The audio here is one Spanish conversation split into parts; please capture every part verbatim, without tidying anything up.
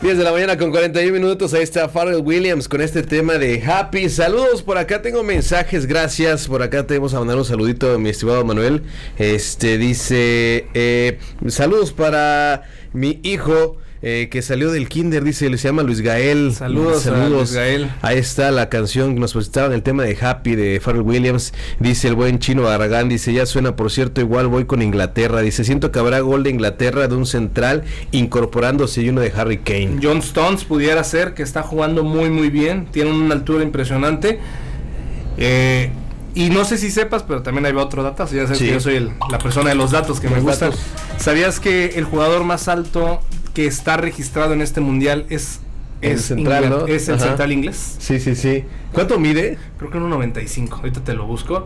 diez de la mañana con cuarenta y un minutos, ahí está Pharrell Williams con este tema de Happy. Saludos, por acá tengo mensajes, gracias. Por acá tenemos a mandar un saludito a mi estimado Manuel. Este dice, eh, saludos para mi hijo eh, que salió del kinder, dice, se llama Luis Gael. Saludos, saludos. a Luis Gael. Ahí está la canción que nos presentaron, el tema de Happy de Pharrell Williams. Dice el buen Chino Barragán, dice, ya suena, por cierto, igual voy con Inglaterra. Dice, siento que habrá gol de Inglaterra de un central incorporándose y uno de Harry Kane. John Stones pudiera ser, que está jugando muy muy bien, tiene una altura impresionante. Eh, y no sé si sepas, pero también hay otro dato, ya sabes, sí, que yo soy el, la persona de los datos que los me gustan. Datos. ¿Sabías que el jugador más alto que está registrado en este mundial es el es central, inglés, ¿no? es el Ajá. central inglés? Sí, sí, sí. ¿Cuánto mide? Creo que uno noventa y cinco. Ahorita te lo busco.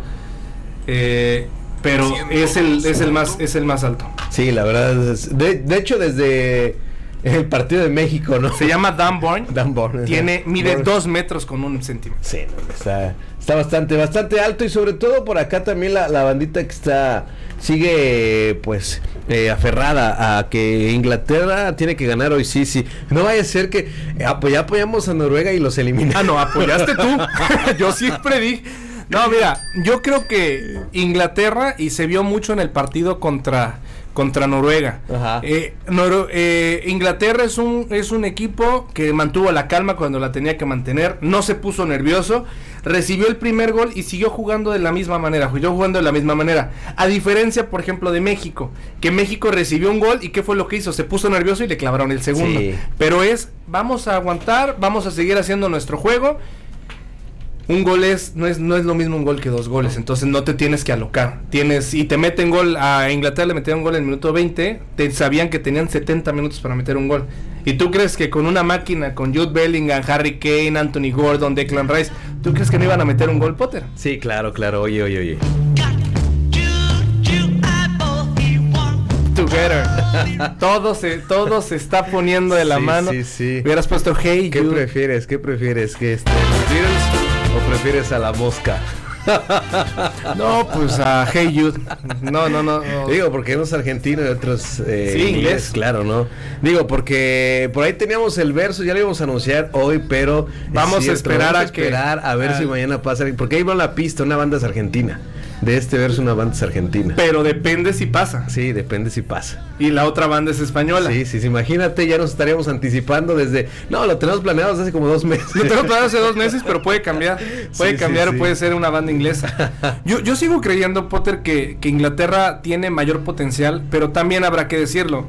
Eh, pero es el es el más es el más alto. Sí, la verdad es, de, de hecho desde el partido de México, ¿no? Se llama Dan Bourne. Dan Bourne. Tiene mide dos metros con un centímetro. Sí, no, está está bastante bastante alto, y sobre todo por acá también la, la bandita que está sigue pues eh, aferrada a que Inglaterra tiene que ganar hoy, sí, sí. No vaya a ser que eh, apoy, apoyamos a Noruega y los eliminamos. Ah, no, apoyaste tú. Yo siempre dije. No, mira, yo creo que Inglaterra, y se vio mucho en el partido contra contra Noruega. Ajá. Eh, Nor- eh, Inglaterra es un es un equipo que mantuvo la calma cuando la tenía que mantener, no se puso nervioso, recibió el primer gol y siguió jugando de la misma manera, siguió jugando de la misma manera. A diferencia, por ejemplo, de México, que México recibió un gol y ¿qué fue lo que hizo? Se puso nervioso y le clavaron el segundo. Sí. Pero es, vamos a aguantar, vamos a seguir haciendo nuestro juego. Un gol es no es no es lo mismo un gol que dos goles, entonces no te tienes que alocar. Tienes y te meten gol a Inglaterra, le metieron gol en el minuto veinte, te sabían que tenían setenta minutos para meter un gol. ¿Y tú crees que con una máquina, con Jude Bellingham, Harry Kane, Anthony Gordon, Declan Rice, tú crees que no iban a meter un gol, Potter? Sí, claro, claro. Oye, oye, oye. Together. todo se todo se está poniendo de la sí, mano. Sí, sí. Hubieras puesto Hey ¿Qué Jude. prefieres? ¿Qué prefieres? ¿Que este, los Beatles o prefieres a la mosca? No, pues a Hey Jude. No, no, no, no. Digo, porque unos argentinos y otros eh, sí, inglés. inglés. Claro, ¿no? Digo, porque por ahí teníamos el verso, ya lo íbamos a anunciar hoy, pero vamos cierto, a esperar vamos a, a esperar que, a ver a... si mañana pasa, porque ahí va la pista, una banda es argentina. De este verso una banda es argentina. Pero depende si pasa. Sí, depende si pasa. Y la otra banda es española. Sí, sí, sí, imagínate, ya nos estaríamos anticipando desde... No, lo tenemos planeado desde hace como dos meses. Lo tenemos planeado hace dos meses, pero puede cambiar. Puede sí, cambiar sí, o sí. puede ser una banda inglesa. Yo, yo sigo creyendo, Potter, que, que Inglaterra tiene mayor potencial, pero también habrá que decirlo.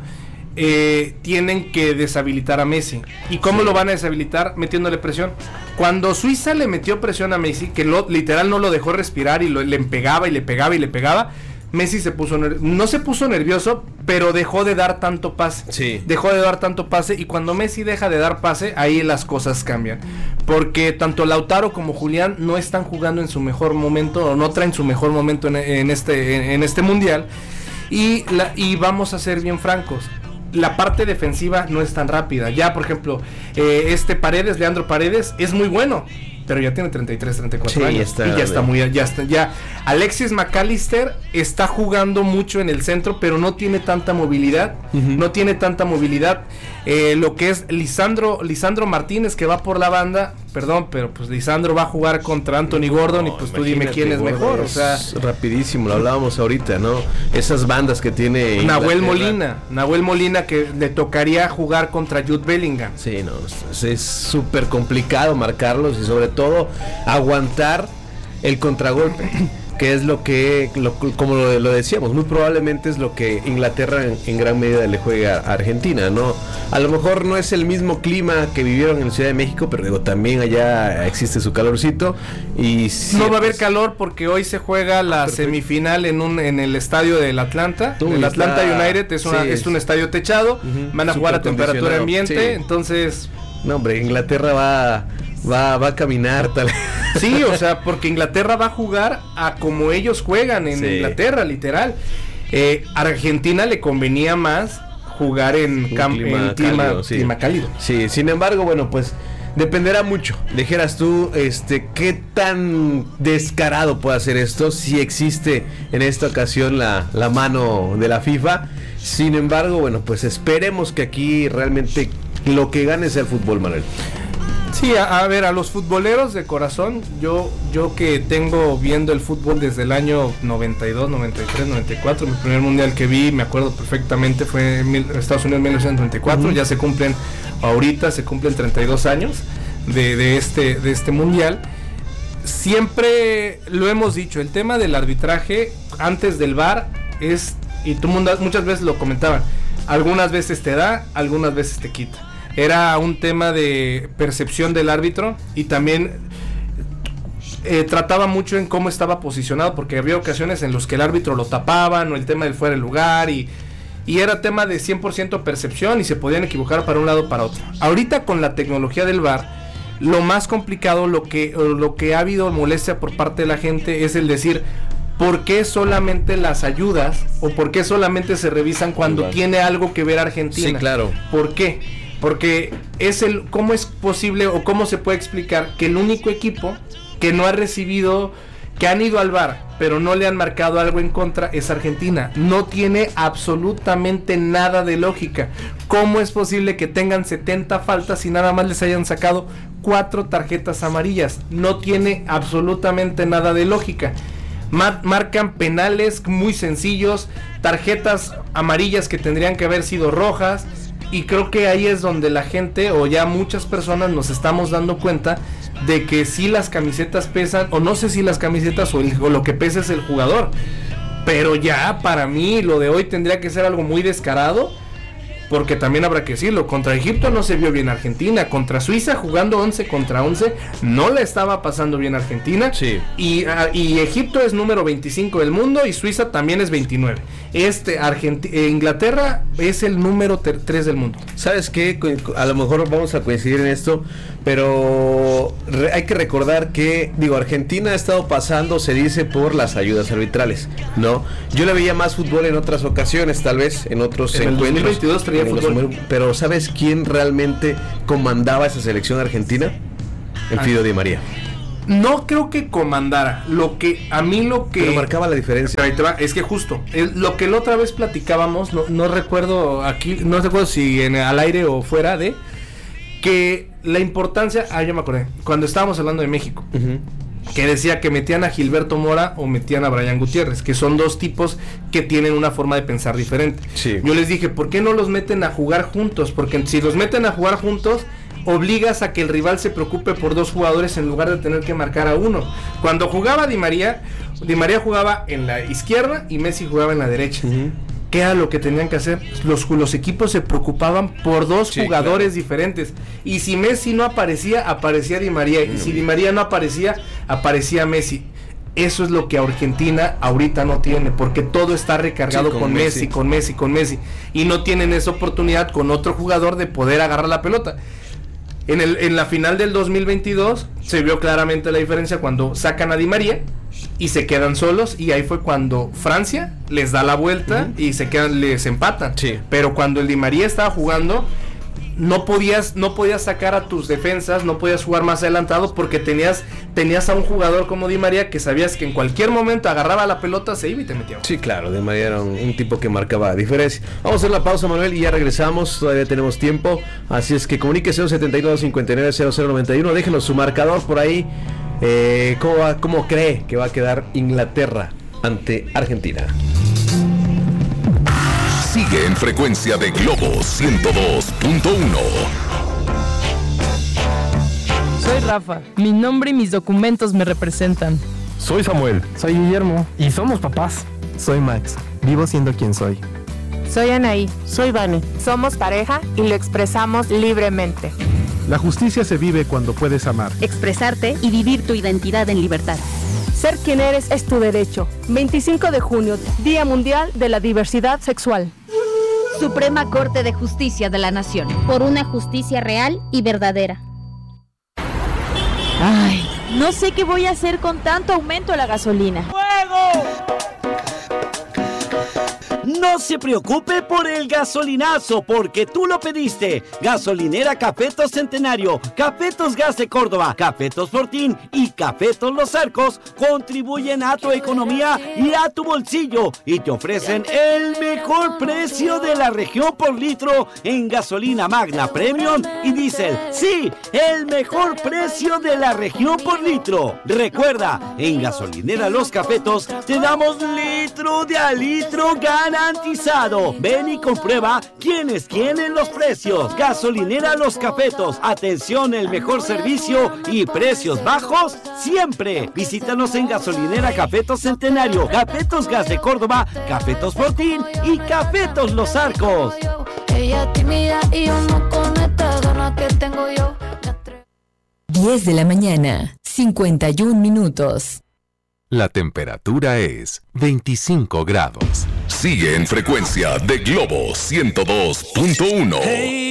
Eh, tienen que deshabilitar a Messi. ¿Y cómo sí. lo van a deshabilitar? Metiéndole presión. Cuando Suiza le metió presión a Messi, que lo, literal no lo dejó respirar y lo, le pegaba y le pegaba y le pegaba, Messi se puso ner- no se puso nervioso, pero dejó de dar tanto pase. Sí. Dejó de dar tanto pase, y cuando Messi deja de dar pase, ahí las cosas cambian. Porque tanto Lautaro como Julián no están jugando en su mejor momento, o no traen su mejor momento en, en este en, en este mundial. Y, la, y vamos a ser bien francos, la parte defensiva no es tan rápida. Ya, por ejemplo, eh, este Paredes, Leandro Paredes, es muy bueno, pero ya tiene treinta y tres, treinta y cuatro sí, años. Está, y ya está muy, ya está, ya. Alexis McAllister está jugando mucho en el centro, pero no tiene tanta movilidad. Uh-huh. No tiene tanta movilidad. Eh, lo que es Lisandro, Lisandro Martínez, que va por la banda, perdón, pero pues Lisandro va a jugar contra Anthony Gordon, no, y pues tú dime quién es mejor. O sea, es rapidísimo, lo hablábamos ahorita, ¿no? Esas bandas que tiene Nahuel Molina, Nahuel Molina, que le tocaría jugar contra Jude Bellingham. Sí, no, es súper complicado marcarlos y sobre todo aguantar el contragolpe, que es lo que, lo, como lo, lo decíamos, muy probablemente es lo que Inglaterra en, en gran medida le juega a Argentina, ¿no? A lo mejor no es el mismo clima que vivieron en la Ciudad de México, pero digo, también allá existe su calorcito y sí, no va a haber calor porque hoy se juega la perfecto. semifinal en un en el estadio del Atlanta. Tú, el Atlanta está... United es, una, sí, es un estadio techado, uh-huh, van a jugar a temperatura ambiente, sí. entonces... No, hombre, Inglaterra va... Va, va a caminar tal. Sí, o sea, porque Inglaterra va a jugar a como ellos juegan en sí. Inglaterra, literal. Eh, Argentina le convenía más jugar en, cam- clima, en clima, cálido, sí. clima cálido. Sí, sin embargo, bueno, pues dependerá mucho. Dijeras tú, este, qué tan descarado puede hacer esto, si existe en esta ocasión la, la mano de la FIFA. Sin embargo, bueno, pues esperemos que aquí realmente lo que gane sea el fútbol, Manuel. Sí, a, a ver, a los futboleros de corazón, yo yo que tengo viendo el fútbol desde el año noventa y dos, noventa y tres, noventa y cuatro, mi primer mundial que vi, me acuerdo perfectamente, fue en mil, Estados Unidos en mil novecientos noventa y cuatro, uh-huh. Ya se cumplen, ahorita se cumplen treinta y dos años de, de, este, de este mundial. Siempre lo hemos dicho, el tema del arbitraje antes del V A R es, y tú muchas veces lo comentaban, algunas veces te da, algunas veces te quita. Era un tema de percepción del árbitro y también eh, trataba mucho en cómo estaba posicionado, porque había ocasiones en los que el árbitro lo tapaban o el tema del fuera de lugar y, y era tema de cien por ciento percepción y se podían equivocar para un lado o para otro. Ahorita con la tecnología del V A R, lo más complicado, lo que, lo que ha habido molestia por parte de la gente es el decir, ¿por qué solamente las ayudas o por qué solamente se revisan cuando claro. tiene algo que ver Argentina? Sí, claro. ¿Por qué? Porque es el, ¿cómo es posible o cómo se puede explicar que el único equipo que no ha recibido, que han ido al V A R, pero no le han marcado algo en contra, es Argentina? No tiene absolutamente nada de lógica. ¿Cómo es posible que tengan setenta faltas y nada más les hayan sacado cuatro tarjetas amarillas? No tiene absolutamente nada de lógica. Mar- marcan penales muy sencillos, tarjetas amarillas que tendrían que haber sido rojas. Y creo que ahí es donde la gente o ya muchas personas nos estamos dando cuenta de que sí las camisetas pesan, o no sé si las camisetas o, el, o lo que pesa es el jugador, pero ya para mí lo de hoy tendría que ser algo muy descarado, porque también habrá que decirlo, contra Egipto no se vio bien Argentina, contra Suiza jugando once contra once no la estaba pasando bien Argentina, sí. y, uh, y Egipto es número veinticinco del mundo y Suiza también es veintinueve. Este Argenti- eh, Inglaterra es el número ter- tres del mundo. ¿Sabes qué? A lo mejor vamos a coincidir en esto, pero re- hay que recordar que, digo, Argentina ha estado pasando, se dice, por las ayudas arbitrales, ¿no? Yo le veía más fútbol en otras ocasiones, tal vez, en otros en encuentros. el dos mil veintidós traía fútbol. Pero ¿sabes quién realmente comandaba esa selección argentina? El Fido Di María. No creo que comandara, lo que a mí lo que... Pero marcaba la diferencia. Es que justo, el, lo que la otra vez platicábamos, no, no recuerdo aquí, no recuerdo si en al aire o fuera de, que la importancia, ah, ya me acordé, cuando estábamos hablando de México, uh-huh. que decía que metían a Gilberto Mora o metían a Brian Gutiérrez, que son dos tipos que tienen una forma de pensar diferente. Sí. Yo les dije, ¿por qué no los meten a jugar juntos? Porque si los meten a jugar juntos, obligas a que el rival se preocupe por dos jugadores en lugar de tener que marcar a uno. Cuando jugaba Di María, Di María jugaba en la izquierda y Messi jugaba en la derecha. Uh-huh. ¿Qué era lo que tenían que hacer? Los, los equipos se preocupaban por dos sí, jugadores claro. diferentes. Y si Messi no aparecía, aparecía Di María. Y si Di María no aparecía, aparecía Messi. Eso es lo que Argentina ahorita no tiene, porque todo está recargado sí, con, con Messi, Messi, con Messi, con Messi. Y no tienen esa oportunidad con otro jugador de poder agarrar la pelota. En, el, en la final del dos mil veintidós se vio claramente la diferencia cuando sacan a Di María y se quedan solos, y ahí fue cuando Francia les da la vuelta uh-huh. y se quedan, les empatan. Sí. Pero cuando el Di María estaba jugando, no podías, no podías sacar a tus defensas, no podías jugar más adelantado porque tenías, tenías a un jugador como Di María que sabías que en cualquier momento agarraba la pelota, se iba y te metía. Sí, claro, Di María era un, un tipo que marcaba diferencia. Vamos a hacer la pausa, Manuel, y ya regresamos, todavía tenemos tiempo, así es que comuníquese cero setenta y dos cincuenta y nueve cero cero noventa y uno, déjenos su marcador por ahí, eh, ¿cómo, va, ¿cómo cree que va a quedar Inglaterra ante Argentina? Sigue en frecuencia de Globo ciento dos punto uno. Soy Rafa. Mi nombre y mis documentos me representan. Soy Samuel. Soy Guillermo. Y somos papás. Soy Max. Vivo siendo quien soy. Soy Anaí. Soy Vane. Somos pareja y lo expresamos libremente. La justicia se vive cuando puedes amar, expresarte y vivir tu identidad en libertad. Ser quien eres es tu derecho. veinticinco de junio, Día Mundial de la Diversidad Sexual. Suprema Corte de Justicia de la Nación. Por una justicia real y verdadera. Ay, no sé qué voy a hacer con tanto aumento a la gasolina. ¡Fuego! No se preocupe por el gasolinazo, porque tú lo pediste. Gasolinera Cafetos Centenario, Cafetos Gas de Córdoba, Cafetos Fortín y Cafetos Los Arcos contribuyen a tu economía y a tu bolsillo y te ofrecen el mejor precio de la región por litro en gasolina Magna Premium y Diesel. Sí, el mejor precio de la región por litro. Recuerda, en Gasolinera Los Cafetos te damos litro de a litro garantizado. Ven y comprueba quién es quién en los precios. Gasolinera Los Cafetos. Atención, el mejor servicio y precios bajos siempre. Visítanos en Gasolinera Cafetos Centenario, Cafetos Gas de Córdoba, Cafetos Fortín y Cafetos Los Arcos. Ella tímida y yo no con esta gana que tengo yo. diez de la mañana, cincuenta y un minutos. La temperatura es veinticinco grados. Sigue en frecuencia de Globo ciento dos punto uno.